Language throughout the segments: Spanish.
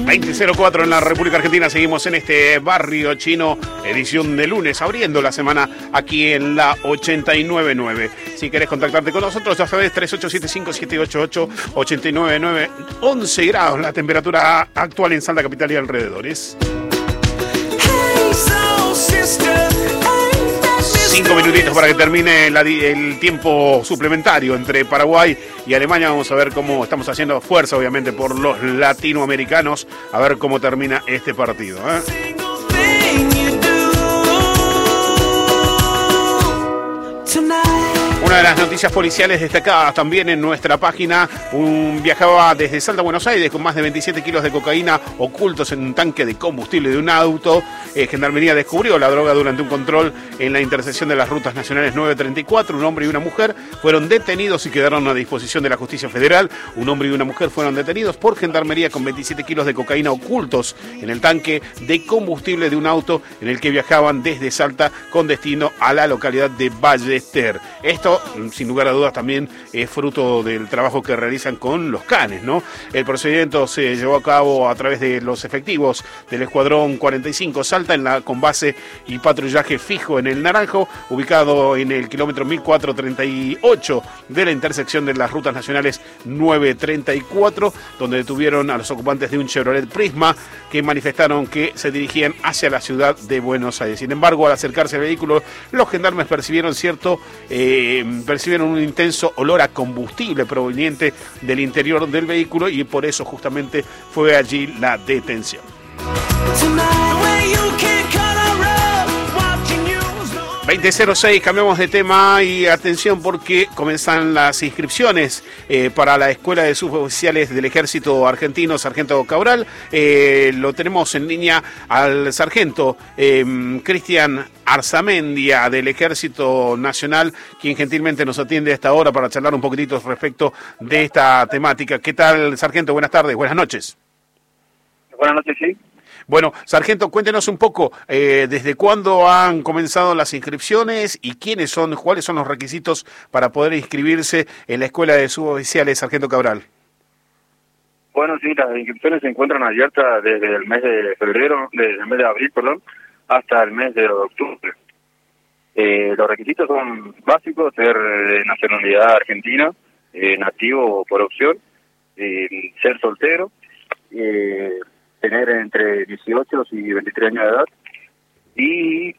20:04 en la República Argentina. Seguimos en este barrio chino, edición de lunes, abriendo la semana aquí en la 89.9. Si querés contactarte con nosotros, ya sabés, 3875-788-899. 11 grados la temperatura actual en Salta Capital y alrededores. 5 minutitos para que termine el tiempo suplementario entre Paraguay y Alemania. Vamos a ver cómo estamos haciendo fuerza, obviamente, por los latinoamericanos, a ver cómo termina este partido, ¿eh? Una de las noticias policiales destacadas también en nuestra página, viajaba desde Salta a Buenos Aires con más de 27 kilos de cocaína ocultos en un tanque de combustible de un auto. Gendarmería descubrió la droga durante un control en la intersección de las rutas nacionales 934. Un hombre y una mujer fueron detenidos y quedaron a disposición de la justicia federal. Un hombre y una mujer fueron detenidos por Gendarmería con 27 kilos de cocaína ocultos en el tanque de combustible de un auto en el que viajaban desde Salta con destino a la localidad de Ballester. Esto, sin lugar a dudas, también es fruto del trabajo que realizan con los canes, ¿no? El procedimiento se llevó a cabo a través de los efectivos del Escuadrón 45 Salta con base y patrullaje fijo en el Naranjo, ubicado en el kilómetro 1438 de la intersección de las rutas nacionales 934, donde detuvieron a los ocupantes de un Chevrolet Prisma que manifestaron que se dirigían hacia la ciudad de Buenos Aires. Sin embargo, al acercarse al vehículo, los gendarmes percibieron un intenso olor a combustible proveniente del interior del vehículo y por eso justamente fue allí la detención. 20:06, cambiamos de tema y atención porque comienzan las inscripciones para la Escuela de Suboficiales del Ejército Argentino, Sargento Cabral. Lo tenemos en línea al sargento Cristian Arzamendia del Ejército Nacional, quien gentilmente nos atiende a esta hora para charlar un poquitito respecto de esta temática. ¿Qué tal, sargento? Buenas tardes, buenas noches. Buenas noches, sí. Bueno, sargento, cuéntenos un poco, ¿desde cuándo han comenzado las inscripciones y cuáles son los requisitos para poder inscribirse en la Escuela de Suboficiales Sargento Cabral? Bueno, sí, las inscripciones se encuentran abiertas desde el mes de abril, hasta el mes de octubre. Los requisitos son básicos: ser de nacionalidad argentina, nativo por opción, ser soltero, tener entre 18 y 23 años de edad y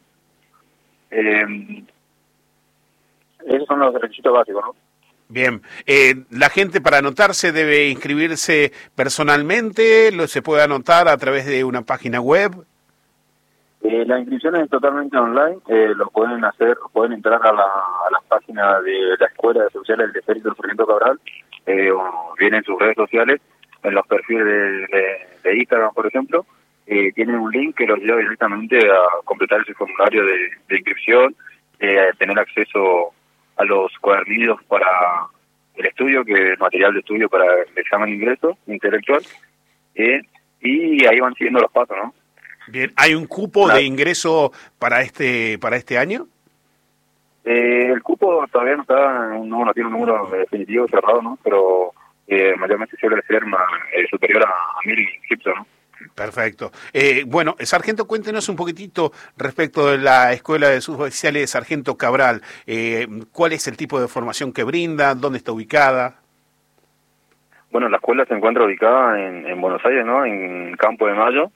esos son los requisitos básicos, ¿no? Bien, la gente para anotarse debe inscribirse personalmente, se puede anotar a través de una página web. La inscripción es totalmente online, lo pueden hacer, pueden entrar a las páginas de la Escuela de Suboficiales del Ejército del Sargento Cabral, o bien en sus redes sociales, en los perfiles de Instagram, por ejemplo, tienen un link que los lleva directamente a completar ese formulario de inscripción, tener acceso a los cuadernillos para el estudio, que es material de estudio para el examen de ingreso intelectual, y ahí van siguiendo los pasos, ¿no? Bien, ¿hay un cupo de ingreso para este año? El cupo todavía no tiene un número definitivo cerrado, ¿no? Pero mayormente suele ser superior a 1.000 inscriptos, ¿no? Perfecto. Bueno, sargento, cuéntenos un poquitito respecto de la Escuela de Suboficiales de Sargento Cabral. ¿Cuál es el tipo de formación que brinda? ¿Dónde está ubicada? Bueno, la escuela se encuentra ubicada en Buenos Aires, ¿no? En Campo de Mayo.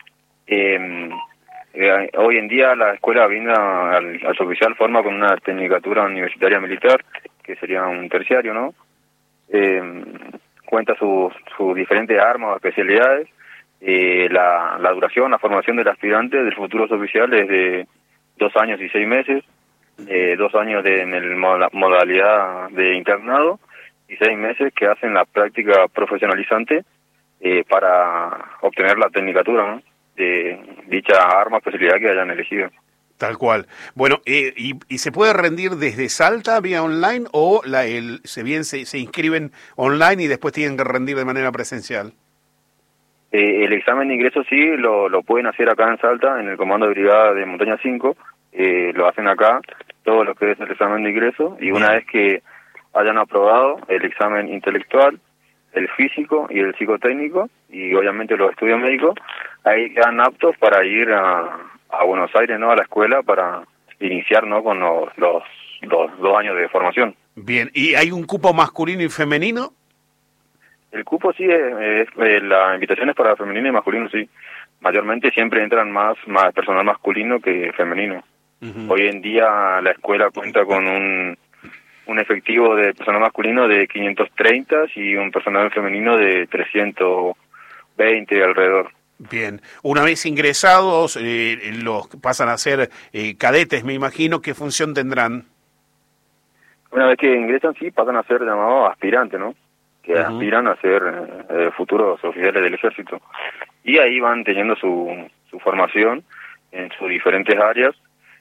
Hoy en día la escuela brinda al suboficial forma con una tecnicatura universitaria militar, que sería un terciario, ¿no? Cuenta sus diferentes armas o especialidades. La duración, la formación del aspirante del futuro suboficial es de 2 años y 6 meses, 2 años en modalidad de internado y 6 meses que hacen la práctica profesionalizante para obtener la tecnicatura, ¿no? De dicha arma o especialidad que hayan elegido. Tal cual. Bueno, ¿y se puede rendir desde Salta vía online o se inscriben online y después tienen que rendir de manera presencial? El examen de ingreso sí lo pueden hacer acá en Salta, en el Comando de Brigada de Montaña 5, lo hacen acá, todo lo que es el examen de ingreso, y una vez que hayan aprobado el examen intelectual, el físico y el psicotécnico, y obviamente los estudios médicos, ahí quedan aptos para ir a Buenos Aires, ¿no? A la escuela para iniciar, ¿no? Con los 2 años de formación. Bien, ¿y hay un cupo masculino y femenino? El cupo sí, la invitación es para femenino y masculino, sí. Mayormente siempre entran más personal masculino que femenino. Hoy en día la escuela cuenta con un efectivo de personal masculino de 530 y un personal femenino de 320 alrededor. Bien, una vez ingresados, los pasan a ser cadetes, me imagino. ¿Qué función tendrán? Una vez que ingresan, sí, pasan a ser llamados aspirantes, ¿no? Que aspiran a ser futuros oficiales del ejército. Y ahí van teniendo su formación en sus diferentes áreas.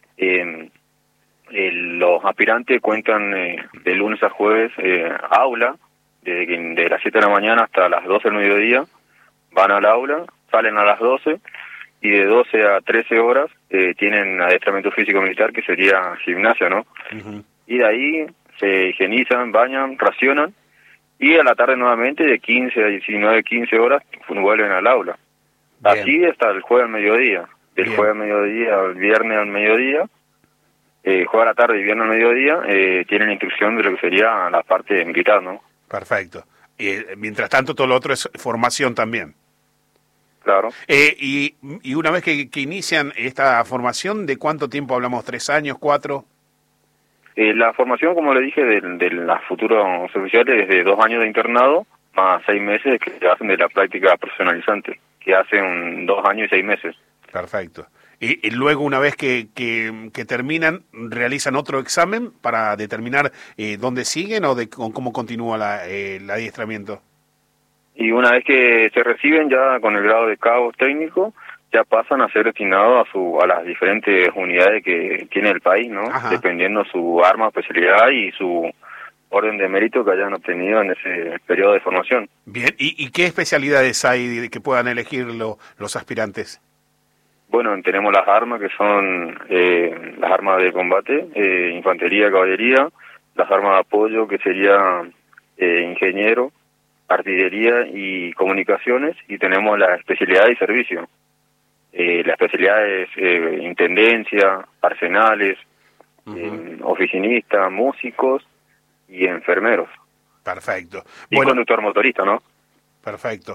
Los aspirantes cuentan de lunes a jueves aula, de las 7 de la mañana hasta las 12 del mediodía. Van al aula, salen a las 12 y de 12 a 13 horas tienen adiestramiento físico militar, que sería gimnasia, ¿no? Y de ahí se higienizan, bañan, racionan, y a la tarde nuevamente de 15 a 19, 15 horas vuelven al aula. Bien. Así hasta el jueves al mediodía. Del jueves al mediodía al viernes al mediodía, jueves a la tarde y viernes al mediodía, tienen instrucción de lo que sería la parte militar, ¿no? Perfecto. Mientras tanto, todo lo otro es formación también. Claro. Y una vez que inician esta formación, ¿de cuánto tiempo hablamos? ¿3 años, 4? La formación, como le dije, de las futuros oficiales es de 2 años de internado más 6 meses que hacen de la práctica profesionalizante, que hacen 2 años y 6 meses. Perfecto. Y luego, una vez que terminan, ¿realizan otro examen para determinar dónde siguen o cómo continúa el adiestramiento? Y una vez que se reciben ya con el grado de cabo técnico, ya pasan a ser destinados a las diferentes unidades que tiene el país, ¿no? Ajá. Dependiendo su arma, especialidad y su orden de mérito que hayan obtenido en ese periodo de formación. Bien, ¿y qué especialidades hay que puedan elegir los aspirantes? Bueno, tenemos las armas que son las armas de combate, infantería, caballería, las armas de apoyo que sería ingeniero, artillería y comunicaciones, y tenemos la especialidad y servicio. La especialidad es intendencia, arsenales, oficinistas, músicos y enfermeros. Perfecto. Y conductor motorista, ¿no? Perfecto.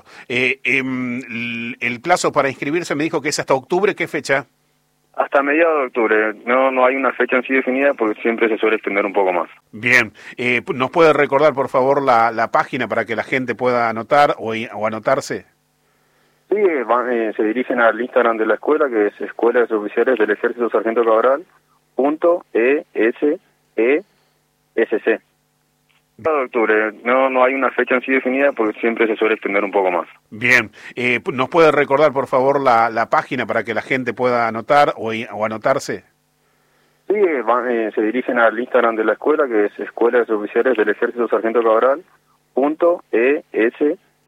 El plazo para inscribirse me dijo que es hasta octubre. ¿Qué fecha? Hasta mediados de octubre. No hay una fecha en sí definida porque siempre se suele extender un poco más. Bien. ¿Nos puede recordar, por favor, la página para que la gente pueda anotar o anotarse? Sí, se dirigen al Instagram de la escuela, que es Escuela de Oficiales del Ejército Sargento Cabral, .esesc. De octubre. No hay una fecha en sí definida porque siempre se suele extender un poco más. Bien. ¿Nos puede recordar, por favor, la página para que la gente pueda anotar o anotarse? Sí, se dirigen al Instagram de la escuela, que es Escuela de Oficiales del Ejército Sargento Cabral, .esesc.